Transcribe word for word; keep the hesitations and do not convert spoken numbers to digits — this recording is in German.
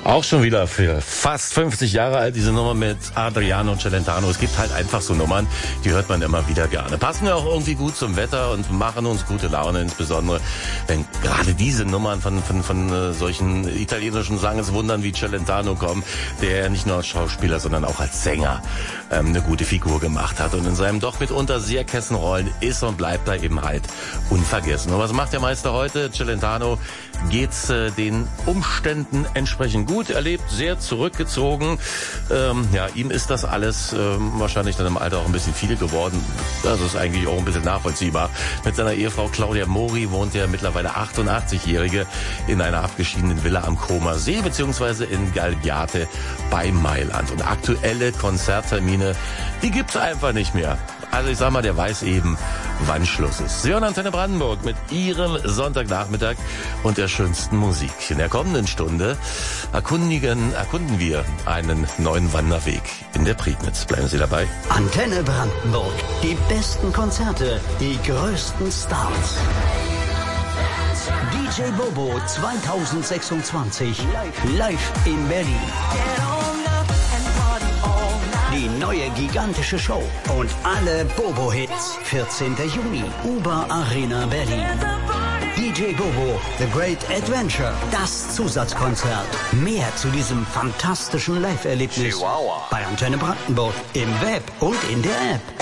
Auch schon wieder für fast fünfzig Jahre alt, diese Nummer mit Adriano Celentano. Es gibt halt einfach so Nummern, die hört man immer wieder gerne. Passen ja auch irgendwie gut zum Wetter und machen uns gute Laune, insbesondere wenn gerade diese Nummern von, von, von äh, solchen italienischen Sangeswundern wie Celentano kommen, der nicht nur als Schauspieler, sondern auch als Sänger ähm, eine gute Figur gemacht hat und in seinem doch mitunter sehr kessen Rollen ist und bleibt da eben halt unvergessen. Und was macht der Meister heute? Celentano geht's äh, den Umständen entsprechend gut. Er lebt sehr zurückgezogen. Ähm, ja, ihm ist das alles ähm, wahrscheinlich dann im Alter auch ein bisschen viel geworden. Das ist eigentlich auch ein bisschen nachvollziehbar. Mit seiner Ehefrau Claudia Mori wohnt der mittlerweile achtundachtzigjährige in einer abgeschiedenen Villa am Comer See beziehungsweise in Galbiate bei Mailand. Und aktuelle Konzerttermine, die gibt's einfach nicht mehr. Also ich sag mal, der weiß eben, wann Schluss ist. Sie hören Antenne Brandenburg mit Ihrem Sonntagnachmittag und der schönsten Musik. In der kommenden Stunde erkundigen, erkunden wir einen neuen Wanderweg in der Prignitz. Bleiben Sie dabei. Antenne Brandenburg. Die besten Konzerte, die größten Stars. D J Bobo zweitausendsechsundzwanzig live in Berlin. Die neue gigantische Show und alle Bobo-Hits. vierzehnten Juni, Uber Arena Berlin. D J Bobo, The Great Adventure, das Zusatzkonzert. Mehr zu diesem fantastischen Live-Erlebnis bei Antenne Brandenburg im Web und in der App.